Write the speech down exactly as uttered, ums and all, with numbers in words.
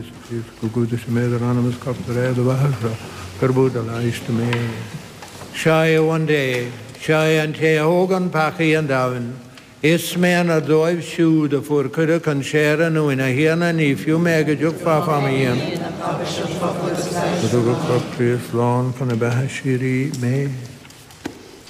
Jesus, gute smeder animus captere de bahra, carbuda la istme. Shai one day, Shai and Te Hogan Paki and Down, is man a doive shoe the for Kuda can share and win a hian and if you make a joke for Famian. The Dugga Priest Lawn can a Bahashiri me.